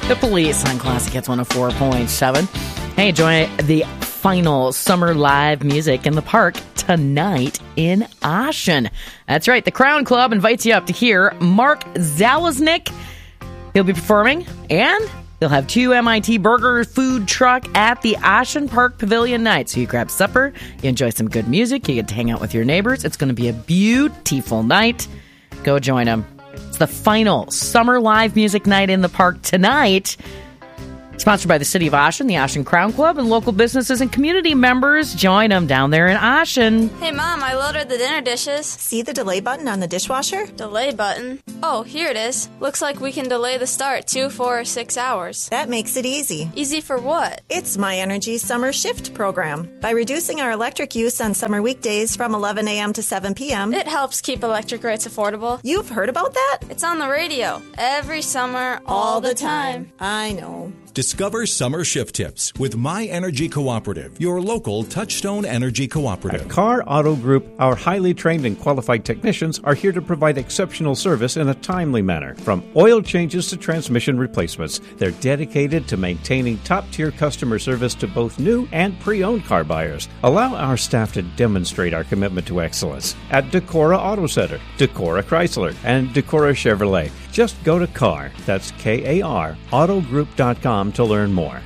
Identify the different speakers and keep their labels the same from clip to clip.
Speaker 1: The Police on Classic Hits 104.7. Hey, join the final summer live music in the park tonight in Ashen. That's right, the Crown Club invites you up to hear Mark Zalesnik. He'll be performing, and they'll have 2 MIT Burger food truck at the Ashen Park Pavilion night. So you grab supper, you enjoy some good music, you get to hang out with your neighbors. It's going to be a beautiful night. Go join them. It's the final summer live music night in the park tonight. Sponsored by the City of Ashen, the Ashen Crown Club, and local businesses and community members. Join them down there in Ashen.
Speaker 2: Hey, Mom, I loaded the dinner dishes.
Speaker 3: See the delay button on the dishwasher?
Speaker 2: Delay button? Oh, here it is. Looks like we can delay the start 2, 4, or 6 hours.
Speaker 3: That makes it easy.
Speaker 2: Easy for what?
Speaker 3: It's My Energy Summer Shift program. By reducing our electric use on summer weekdays from 11 a.m. to 7 p.m.,
Speaker 2: it helps keep electric rates affordable.
Speaker 3: You've heard about that?
Speaker 2: It's on the radio. Every summer, all the time.
Speaker 3: I know.
Speaker 4: Discover summer shift tips with My Energy Cooperative, your local Touchstone Energy Cooperative.
Speaker 5: At Carr Auto Group, our highly trained and qualified technicians are here to provide exceptional service in a timely manner. From oil changes to transmission replacements, they're dedicated to maintaining top-tier customer service to both new and pre-owned car buyers. Allow our staff to demonstrate our commitment to excellence at Decorah Auto Center, Decorah Chrysler, and Decorah Chevrolet. Just go to Carr, that's K-A-R, autogroup.com to learn more.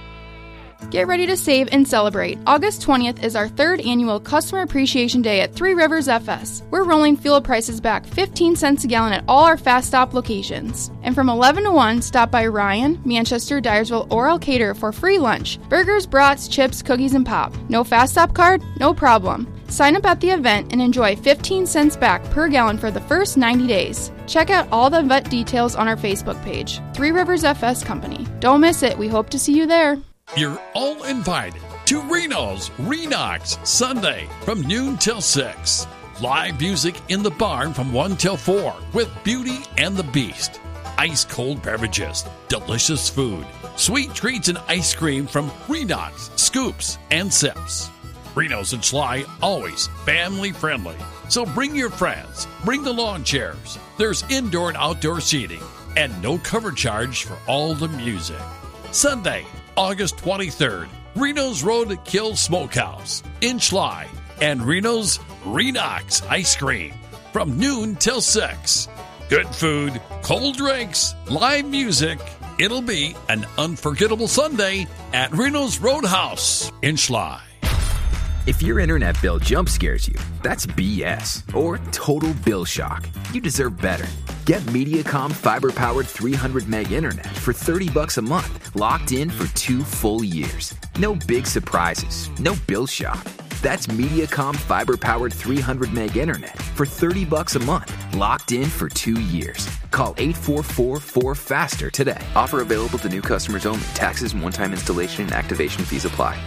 Speaker 6: Get ready to save and celebrate. August 20th is our 3rd annual Customer Appreciation Day at Three Rivers FS. We're rolling fuel prices back 15 cents a gallon at all our Fast Stop locations. And from 11 to 1, stop by Ryan, Manchester, Dyersville, or Elkader for free lunch. Burgers, brats, chips, cookies, and pop. No Fast Stop card? No problem. Sign up at the event and enjoy 15 cents back per gallon for the first 90 days. Check out all the event details on our Facebook page, Three Rivers FS Company. Don't miss it. We hope to see you there.
Speaker 7: You're all invited to Reno's Renox Sunday from noon till 6. Live music in the barn from 1 till 4 with Beauty and the Beast. Ice cold beverages, delicious food, sweet treats and ice cream from Renox, Scoops, and Sips. Reno's and Schley, always family friendly. So bring your friends, bring the lawn chairs. There's indoor and outdoor seating, and no cover charge for all the music. Sunday, August 23rd, Reno's Roadkill Smokehouse in Schley, and Reno's Renox Ice Cream from noon till 6. Good food, cold drinks, live music. It'll be an unforgettable Sunday at Reno's Roadhouse in Schley.
Speaker 8: If your internet bill jump scares you, that's BS or total bill shock. You deserve better. Get Mediacom fiber-powered 300 meg internet for $30 a month, locked in for 2 full years. No big surprises, no bill shock. That's Mediacom fiber-powered 300 meg internet for $30 a month, locked in for 2 years. Call 844-4FASTER today. Offer available to new customers only. Taxes and one-time installation and activation fees apply.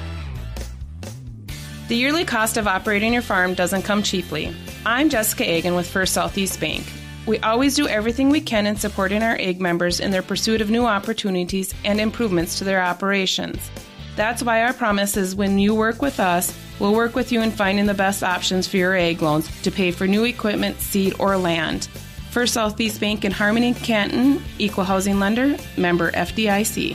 Speaker 9: The yearly cost of operating your farm doesn't come cheaply. I'm Jessica Egan with First Southeast Bank. We always do everything we can in supporting our AG members in their pursuit of new opportunities and improvements to their operations. That's why our promise is when you work with us, we'll work with you in finding the best options for your AG loans to pay for new equipment, seed, or land. First Southeast Bank in Harmony, Canton, Equal Housing Lender, member FDIC.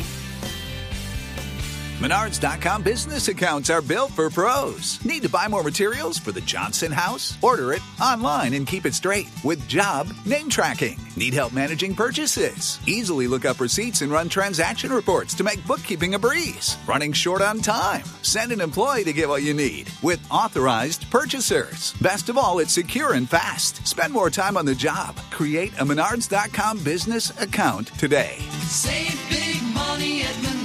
Speaker 10: Menards.com business accounts are built for pros. Need to buy more materials for the Johnson house? Order it online and keep it straight with job name tracking. Need help managing purchases? Easily look up receipts and run transaction reports to make bookkeeping a breeze. Running short on time? Send an employee to get what you need with authorized purchasers. Best of all, it's secure and fast. Spend more time on the job. Create a Menards.com business account today.
Speaker 11: Save big money at Menards.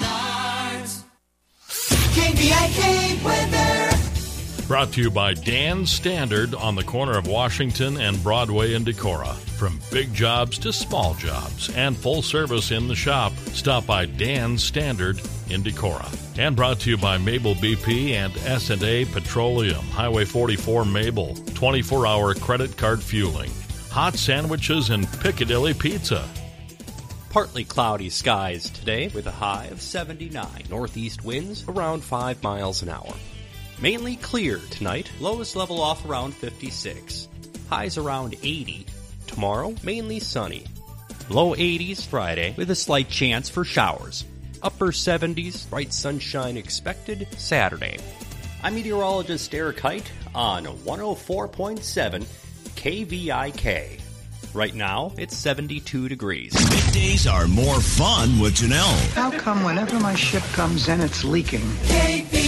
Speaker 11: KVIK weather.
Speaker 12: Brought to you by Dan's Standard on the corner of Washington and Broadway in Decorah. From big jobs to small jobs and full service in the shop, stop by Dan's Standard in Decorah. And brought to you by Mabel BP and S&A Petroleum, Highway 44 Mabel, 24-hour credit card fueling, hot sandwiches and Piccadilly Pizza.
Speaker 13: Partly cloudy skies today with a high of 79. Northeast winds around 5 miles an hour. Mainly clear tonight. Lowest level off around 56. Highs around 80. Tomorrow, mainly sunny. Low 80s Friday with a slight chance for showers. Upper 70s, bright sunshine expected Saturday. I'm meteorologist Eric Height on 104.7 KVIK. Right now, it's 72 degrees.
Speaker 14: Middays are more fun with Janelle.
Speaker 15: How come whenever my ship comes in, it's leaking?